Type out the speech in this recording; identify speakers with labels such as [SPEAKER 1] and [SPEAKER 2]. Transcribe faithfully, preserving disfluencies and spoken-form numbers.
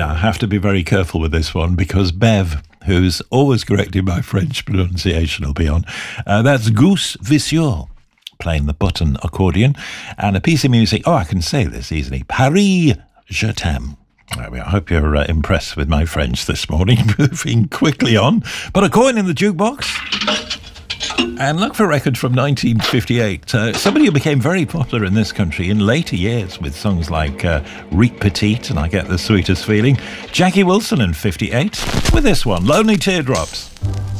[SPEAKER 1] Now, I have to be very careful with this one because Bev, who's always correcting my French pronunciation, will be on. Uh, that's Goose Vicieux, playing the button accordion. And a piece of music, oh, I can say this easily, Paris, je t'aime. There we are. I hope you're uh, impressed with my French this morning. Moving quickly on. But a coin in the jukebox. And look for a record from nineteen fifty-eight. Uh, somebody who became very popular in this country in later years with songs like uh, Reet Petite and I Get the Sweetest Feeling. Jackie Wilson in fifty-eight with this one, Lonely Teardrops.